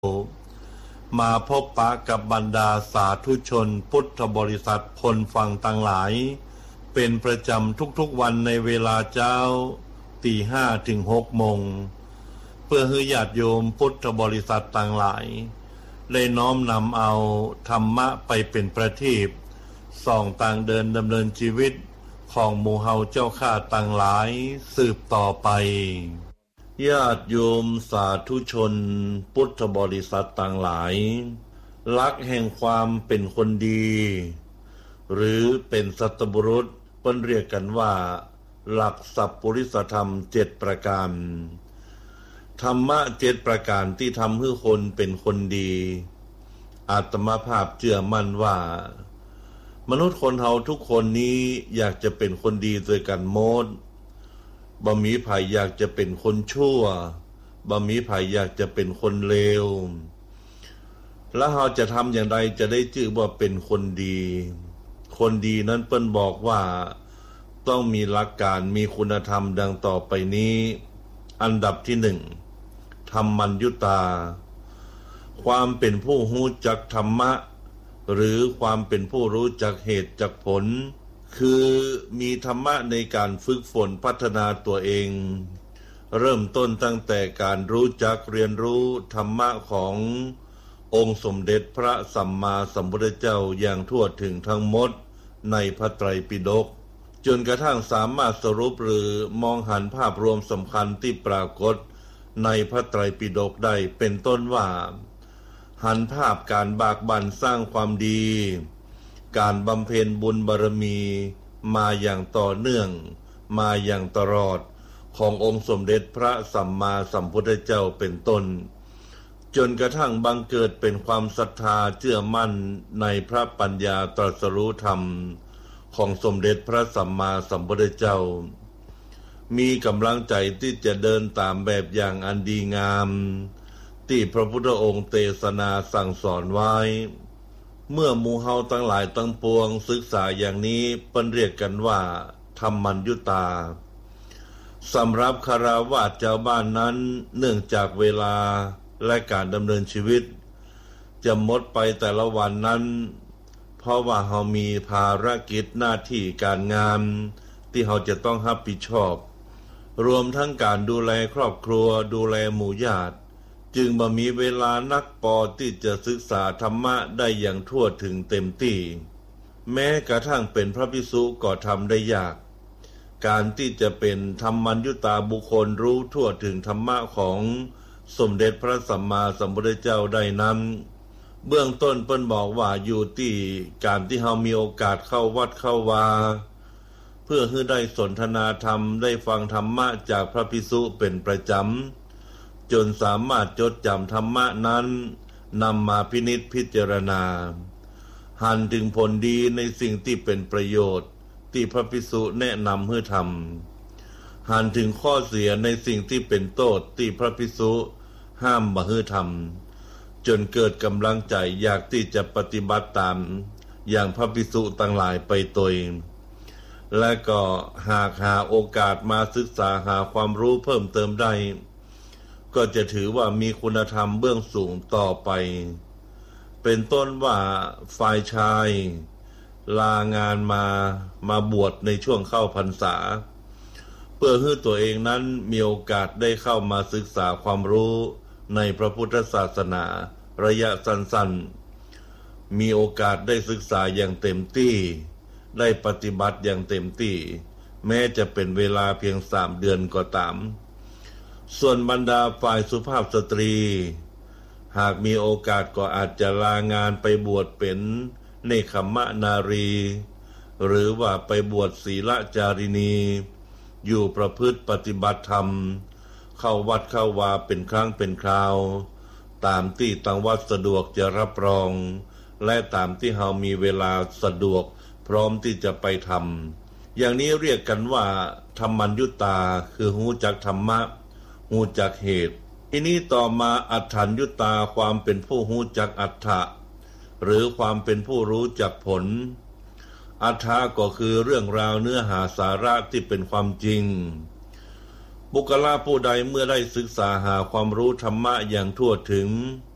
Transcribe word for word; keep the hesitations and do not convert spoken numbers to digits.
มาพบปะกับบรรดาสาธุชนพุทธบริษัทคนฟังต่างหลายเป็นประจำทุกๆวันในเวลาเจ้าตีห้าถึงหกโมงเพื่อให้ญาติโยมพุทธบริษัทต่างหลายได้น้อมนำเอาธรรมะไปเป็นประทีปส่องต่างเดินดำเนินชีวิตของหมู่เฮาเจ้าข้าต่างหลายสืบต่อไปญาติโยมสาธุชนพุทธบริษัทต่างหลายหลักแห่งความเป็นคนดีหรือเป็นสัตบุรุษเพิ่นเรียกกันว่าหลักสัพพุริสธรรมเจ็ดประการธรรมะเจ็ดประการที่ทำให้คนเป็นคนดีอาตมาภาพเชื่อมั่นว่ามนุษย์คนเฮาทุกคนนี้อยากจะเป็นคนดีด้วยกันหมดบ่มีไผอยากจะเป็นคนชั่วบ่มีไผอยากจะเป็นคนเลวแล้วเราจะทำอย่างไรจะได้ชื่อว่าเป็นคนดีคนดีนั้นเปิ้นบอกว่าต้องมีหลักการมีคุณธรรมดังต่อไปนี้อันดับที่หนึ่งธรรมัญญุตาความเป็นผู้รู้จักธรรมะหรือความเป็นผู้รู้จักเหตุจักผลคือมีธรรมะในการฝึกฝนพัฒนาตัวเองเริ่มต้นตั้งแต่การรู้จักเรียนรู้ธรรมะขององค์สมเด็จพระสัมมาสัมพุทธเจ้าอย่างทั่วถึงทั้งหมดในพระไตรปิฎกจนกระทั่งสามารถสรุปหรือมองหันภาพรวมสำคัญที่ปรากฏในพระไตรปิฎกได้เป็นต้นว่าหันภาพการบากบั่นสร้างความดีการบำเพ็ญบุญบารมีมาอย่างต่อเนื่องมาอย่างตลอดขององค์สมเด็จพระสัมมาสัมพุทธเจ้าเป็นต้นจนกระทั่งบังเกิดเป็นความศรัทธาเชื่อมั่นในพระปัญญาตรัสรู้ธรรมของสมเด็จพระสัมมาสัมพุทธเจ้ามีกำลังใจที่จะเดินตามแบบอย่างอันดีงามที่พระพุทธองค์เทศนาสั่งสอนไว้เมื่อหมู่เฮาทั้งหลายทั้งปวงศึกษาอย่างนี้เปิ้นเรียกกันว่าธรรมัญญุตาสำหรับคฤหัสถ์ชาวบ้านนั้นเนื่องจากเวลาและการดำเนินชีวิตจะหมดไปแต่ละวันนั้นเพราะว่าเฮามีภารกิจหน้าที่การงานที่เฮาจะต้องรับผิดชอบรวมทั้งการดูแลครอบครัวดูแลหมู่ญาติจึงบ่มีเวลานักพอที่จะศึกษาธรรมะได้อย่างทั่วถึงเต็มที่แม้กระทั่งเป็นพระภิกษุก็ทำได้ยากการที่จะเป็นธรรมัญญุตาบุคคลรู้ทั่วถึงธรรมะของสมเด็จพระสัมมาสัมพุทธเจ้าได้นั้นเบื้องต้นเปิ้นบอกว่าอยู่ที่การที่เฮามีโอกาสเข้าวัดเข้าวาเพื่อให้ได้สนทนาธรรมได้ฟังธรรมะจากพระภิกษุเป็นประจำจนสามารถจดจำธรรมะนั้นนำมาพินิจพิจารณาหันถึงผลดีในสิ่งที่เป็นประโยชน์ที่พระภิกษุแนะนำให้ทำหันถึงข้อเสียในสิ่งที่เป็นโทษที่พระภิกษุห้ามบ่ให้ทำจนเกิดกำลังใจอยากที่จะปฏิบัติตามอย่างพระภิกษุต่างหลายไปโดยและก็หากหาโอกาสมาศึกษาหาความรู้เพิ่มเติมได้ก็จะถือว่ามีคุณธรรมเบื้องสูงต่อไปเป็นต้นว่าฝ่ายชายลางานมามาบวชในช่วงเข้าพรรษาเพื่อให้ตัวเองนั้นมีโอกาสได้เข้ามาศึกษาความรู้ในพระพุทธศาสนาระยะสั้นๆมีโอกาสได้ศึกษาอย่างเต็มที่ได้ปฏิบัติอย่างเต็มที่แม้จะเป็นเวลาเพียงสามเดือนก็ตามส่วนบรรดาฝ่ายสุภาพสตรีหากมีโอกาสก็อาจจะลางานไปบวชเป็นเนคขมนารีหรือว่าไปบวชศีลจารินีอยู่ประพฤติปฏิบัติธรรมเข้าวัดเข้าวาเป็นครั้งเป็นคราวตามที่ทางวัดสะดวกจะรับรองและตามที่เฮามีเวลาสะดวกพร้อมที่จะไปทำอย่างนี้เรียกกันว่าธรรมัญญุตาคือรู้จักธรรมะรู้จักเหตุทีนี้ต่อมาอัฏฐัญญุตาความเป็นผู้รู้จักอัฏฐะหรือความเป็นผู้รู้จักผลอัฏฐะก็คือเรื่องราวเนื้อหาสาระที่เป็นความจริง บุคคลผู้ใดเมื่อได้ศึกษาหาความรู้ธรรมะอย่างทั่วถึง